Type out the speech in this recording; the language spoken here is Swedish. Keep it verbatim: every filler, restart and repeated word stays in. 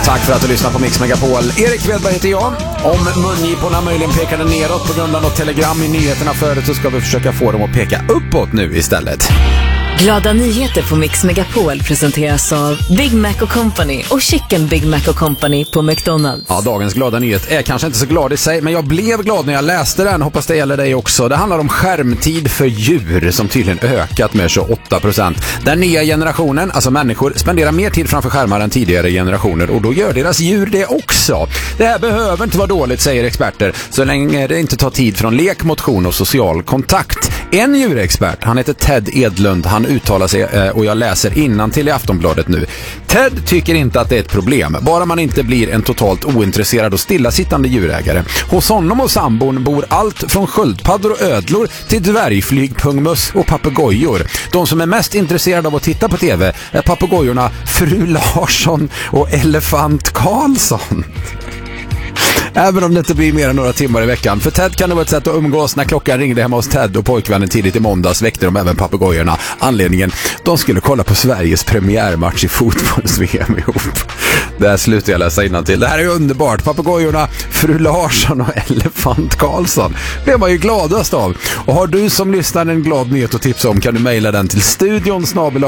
Tack för att du lyssnar på Mix Megapol. Erik Wedberg heter jag. Om mungiporna möjligen pekade neråt på grund av något telegram i nyheterna förut, så ska vi försöka få dem att peka uppåt nu istället. Glada nyheter på Mix Megapol presenteras av Big Mac och Company och Chicken Big Mac och Company på McDonald's. Ja, dagens glada nyhet är kanske inte så glad i sig, men jag blev glad när jag läste den. Hoppas det gäller dig också. Det handlar om skärmtid för djur som tydligen ökat med tjugoåtta procent. Den nya generationen, alltså människor, spenderar mer tid framför skärmar än tidigare generationer, och då gör deras djur det också. Det här behöver inte vara dåligt, säger experter, så länge det inte tar tid från lek, motion och social kontakt. En djurexpert, han heter Ted Edlund, han uttalar sig och jag läser innantill i Aftonbladet nu. Ted tycker inte att det är ett problem, bara man inte blir en totalt ointresserad och stillasittande djurägare. Hos honom och sambon bor allt från sköldpaddor och ödlor till dvärgflygpungmöss och papegojor. De som är mest intresserade av att titta på tv är papegojorna Fru Larsson och Elefant Karlsson. Även om det inte blir mer än några timmar i veckan. För Ted kan det vara ett sätt att umgås. När klockan ringde hemma hos Ted och pojkvännen tidigt i måndags väckte de även papegojorna. Anledningen, de skulle kolla på Sveriges premiärmatch i fotbolls-V M ihop. Det här slutar jag läsa innantill. Det här är underbart. Papegojorna Fru Larsson och Elefant Karlsson. Det är man ju gladast av. Och har du som lyssnar en glad nyhet att tipsa om, kan du mejla den till studion snabel-a